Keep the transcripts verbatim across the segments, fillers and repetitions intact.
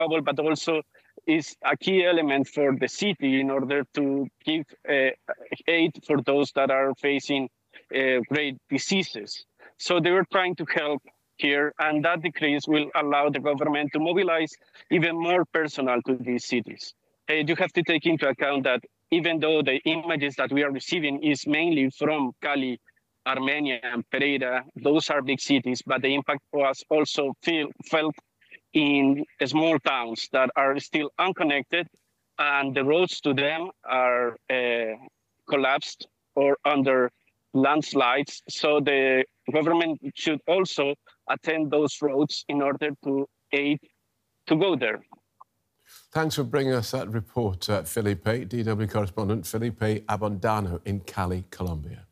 Republic, but also is a key element for the city in order to give uh, aid for those that are facing uh, great diseases. So they were trying to help here, and that decrease will allow the government to mobilize even more personnel to these cities. Uh, you have to take into account that even though the images that we are receiving is mainly from Cali, Armenia, and Pereira, those are big cities, but the impact was also feel, felt in small towns that are still unconnected, and the roads to them are uh, collapsed or under landslides. So the government should also attend those roads in order to aid to go there. Thanks for bringing us that report, uh, Felipe. D W correspondent Felipe Abondano in Cali, Colombia.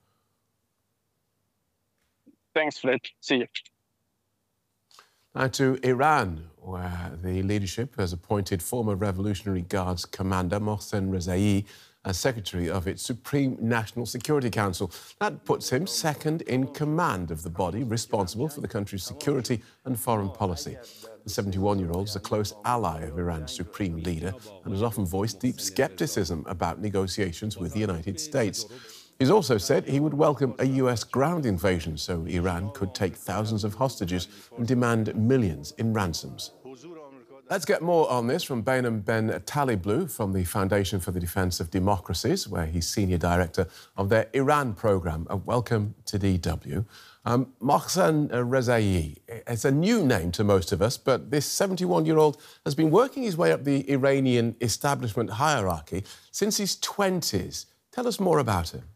Thanks, Fred. See you. Now to Iran, where the leadership has appointed former Revolutionary Guards commander Mohsen Rezaei as Secretary of its Supreme National Security Council. That puts him second in command of the body responsible for the country's security and foreign policy. The seventy-one-year-old is a close ally of Iran's supreme leader and has often voiced deep scepticism about negotiations with the United States. He's also said he would welcome a U S ground invasion so Iran could take thousands of hostages and demand millions in ransoms. Let's get more on this from Bainam Ben Taliblu from the Foundation for the Defence of Democracies, where he's Senior Director of their Iran programme. Uh, welcome to D W. Um, Mohsen Rezaei, it's a new name to most of us, but this seventy-one-year-old has been working his way up the Iranian establishment hierarchy since his twenties. Tell us more about him.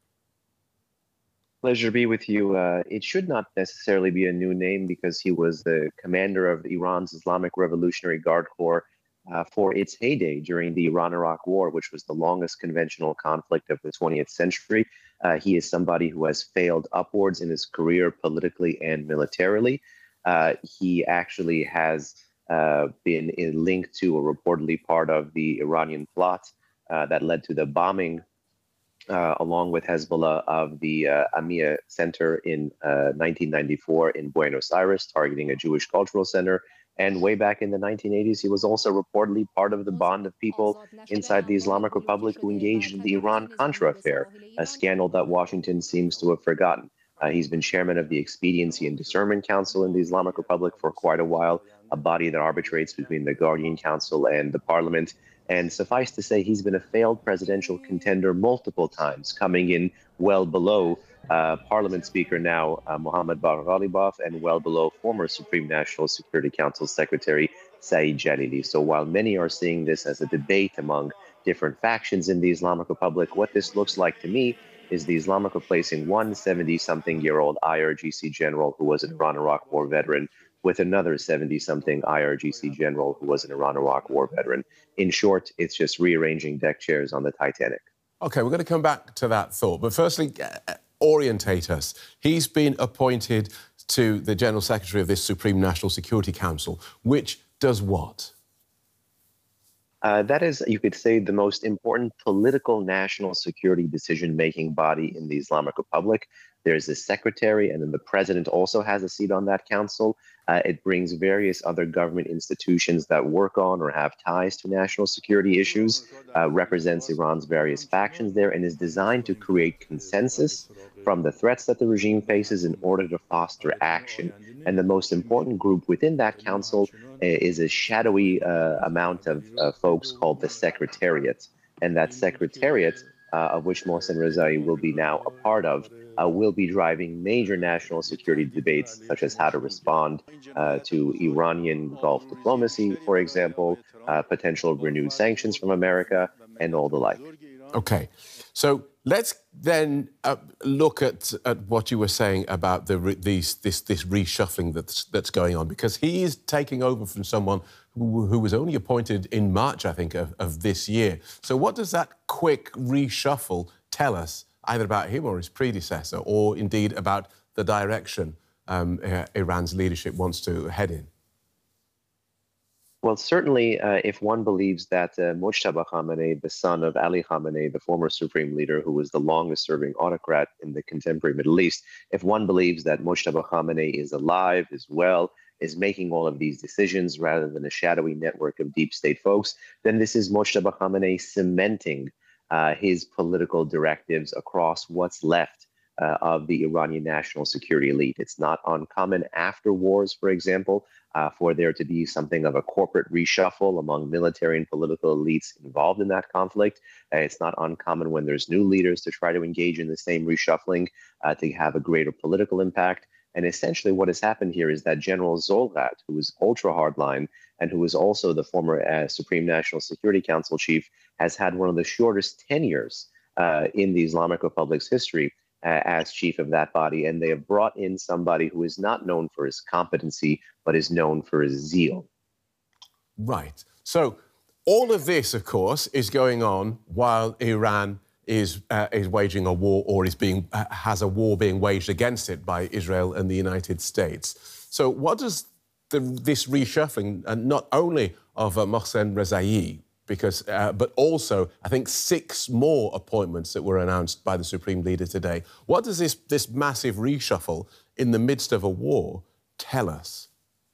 Pleasure to be with you. Uh, it should not necessarily be a new name because he was the commander of Iran's Islamic Revolutionary Guard Corps uh, for its heyday during the Iran-Iraq War, which was the longest conventional conflict of the twentieth century. Uh, he is somebody who has failed upwards in his career politically and militarily. Uh, he actually has uh, been in, linked to or reportedly part of the Iranian plot uh, that led to the bombing Uh, along with Hezbollah of the uh, Amia Center in uh, nineteen ninety-four in Buenos Aires, targeting a Jewish cultural center. And way back in the nineteen eighties, he was also reportedly part of the band of people inside the Islamic Republic who engaged in the Iran-Contra affair, a scandal that Washington seems to have forgotten. Uh, he's been chairman of the Expediency and Discernment Council in the Islamic Republic for quite a while, a body that arbitrates between the Guardian Council and the parliament. And suffice to say, he's been a failed presidential contender multiple times, coming in well below uh, Parliament Speaker now, uh, Mohammad Bagher Ghalibaf, and well below former Supreme National Security Council Secretary Saeed Jalili. So while many are seeing this as a debate among different factions in the Islamic Republic, what this looks like to me is the Islamic replacing one seventy-something-year-old I R G C general who was an Iran-Iraq War veteran with another seventy-something I R G C general who was an Iran-Iraq War veteran. In short, it's just rearranging deck chairs on the Titanic. OK, we're going to come back to that thought. But firstly, uh, orientate us. He's been appointed to the General Secretary of this Supreme National Security Council, which does what? Uh, that is, you could say, the most important political national security decision-making body in the Islamic Republic. There's a secretary, and then the president also has a seat on that council. Uh, it brings various other government institutions that work on or have ties to national security issues, uh, represents Iran's various factions there, and is designed to create consensus from the threats that the regime faces in order to foster action. And the most important group within that council uh, is a shadowy uh, amount of uh, folks called the Secretariat. And that Secretariat, uh, of which Mohsen Rezaei will be now a part of, Uh, will be driving major national security debates, such as how to respond uh, to Iranian Gulf diplomacy, for example, uh, potential renewed sanctions from America, and all the like. OK, so let's then uh, look at, at what you were saying about the re these, this, this reshuffling that's, that's going on, because he is taking over from someone who, who was only appointed in March, I think, of, of this year. So what does that quick reshuffle tell us, either about him or his predecessor, or indeed about the direction um, uh, Iran's leadership wants to head in? Well, certainly, uh, if one believes that uh, Mojtaba Khamenei, the son of Ali Khamenei, the former supreme leader who was the longest-serving autocrat in the contemporary Middle East, if one believes that Mojtaba Khamenei is alive, is well, is making all of these decisions rather than a shadowy network of deep state folks, then this is Mojtaba Khamenei cementing uh, his political directives across what's left uh, of the Iranian national security elite. It's not uncommon after wars, for example, uh, for there to be something of a corporate reshuffle among military and political elites involved in that conflict. Uh, it's not uncommon when there's new leaders to try to engage in the same reshuffling uh, to have a greater political impact. And essentially what has happened here is that General Zolgat, who was ultra hardline and who was also the former uh, Supreme National Security Council chief, has had one of the shortest tenures uh, in the Islamic Republic's history uh, as chief of that body. And they have brought in somebody who is not known for his competency, but is known for his zeal. Right. So all of this, of course, is going on while Iran is uh, is waging a war, or is being uh, has a war being waged against it by Israel and the United States. So what does the, this reshuffling, and uh, not only of uh, Mohsen Rezaei, because uh, but also I think six more appointments that were announced by the Supreme Leader today. What does this this massive reshuffle in the midst of a war tell us?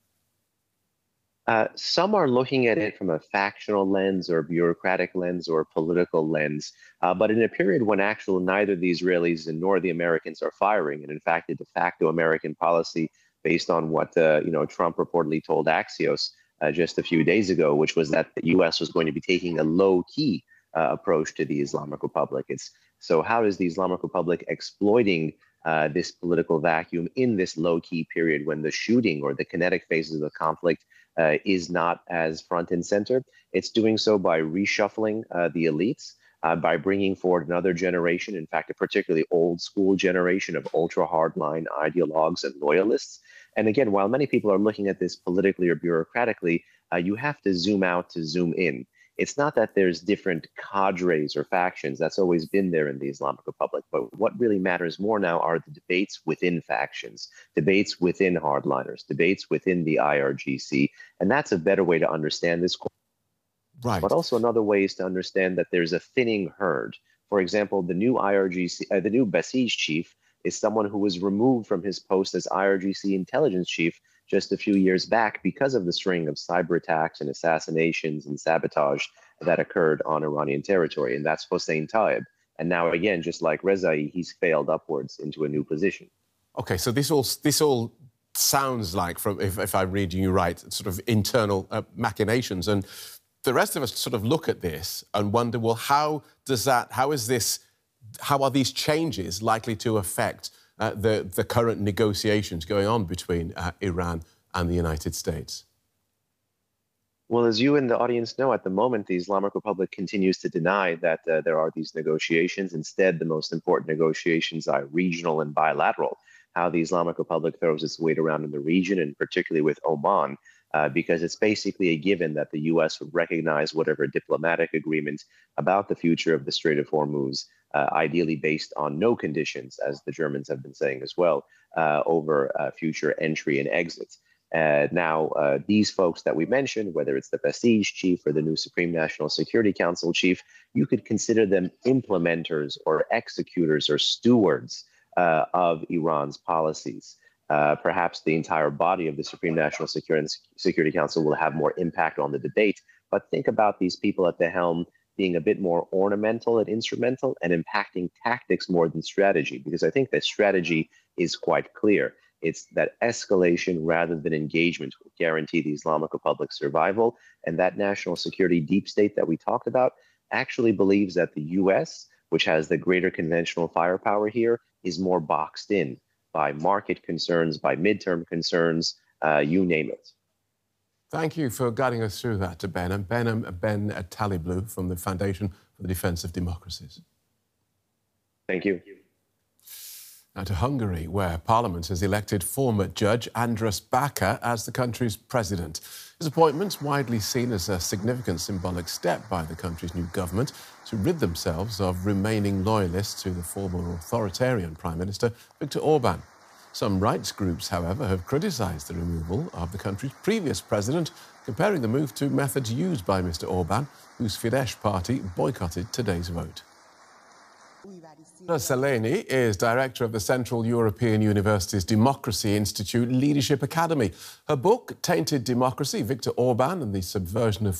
Uh, some are looking at it from a factional lens or bureaucratic lens or political lens, uh, but in a period when actually neither the Israelis nor the Americans are firing, and in fact, a de facto American policy based on what uh, you know Trump reportedly told Axios uh, just a few days ago, which was that the U S was going to be taking a low-key uh, approach to the Islamic Republic. It's so how is the Islamic Republic exploiting uh, this political vacuum in this low-key period when the shooting or the kinetic phases of the conflict Uh, is not as front and center? It's doing so by reshuffling uh, the elites, uh, by bringing forward another generation, in fact, a particularly old school generation of ultra hardline ideologues and loyalists. And again, while many people are looking at this politically or bureaucratically, uh, you have to zoom out to zoom in. It's not that there's different cadres or factions. That's always been there in the Islamic Republic. But what really matters more now are the debates within factions, debates within hardliners, debates within the I R G C. And that's a better way to understand this. Right. But also another way is to understand that there's a thinning herd. For example, the new I R G C, uh, the new Basij chief is someone who was removed from his post as I R G C intelligence chief just a few years back because of the string of cyber attacks and assassinations and sabotage that occurred on Iranian territory. And that's Hossein Taib. And now, again, just like Rezaei, he's failed upwards into a new position. OK, so this all, this all sounds like, from if, if I'm reading you right, sort of internal uh, machinations. And the rest of us sort of look at this and wonder, well, how does that, how is this, how are these changes likely to affect Uh, the, the current negotiations going on between uh, Iran and the United States? Well, as you and the audience know, at the moment, the Islamic Republic continues to deny that uh, there are these negotiations. Instead, the most important negotiations are regional and bilateral. How the Islamic Republic throws its weight around in the region, and particularly with Oman, uh, because it's basically a given that the U S would recognize whatever diplomatic agreement about the future of the Strait of Hormuz, uh, ideally based on no conditions, as the Germans have been saying as well, uh, over uh, future entry and exit. Uh, now, uh, these folks that we mentioned, whether it's the Basij chief or the new Supreme National Security Council chief, you could consider them implementers or executors or stewards uh, of Iran's policies. Uh, perhaps the entire body of the Supreme National Security Council will have more impact on the debate, but think about these people at the helm being a bit more ornamental and instrumental and impacting tactics more than strategy, because I think that strategy is quite clear. It's that escalation rather than engagement will guarantee the Islamic Republic's survival. And that national security deep state that we talked about actually believes that the U S, which has the greater conventional firepower here, is more boxed in by market concerns, by midterm concerns, uh, you name it. Thank you for guiding us through that, Ben. And Ben, um, Ben Taliblu from the Foundation for the Defence of Democracies. Thank you. Now to Hungary, where Parliament has elected former Judge Andras Baka as the country's president. His appointment widely seen as a significant symbolic step by the country's new government to rid themselves of remaining loyalists to the former authoritarian Prime Minister, Viktor Orban. Some rights groups, however, have criticised the removal of the country's previous president, comparing the move to methods used by Mister Orban, whose Fidesz party boycotted today's vote. Saleni is director of the Central European University's Democracy Institute Leadership Academy. Her book, Tainted Democracy, Viktor Orban and the Subversion of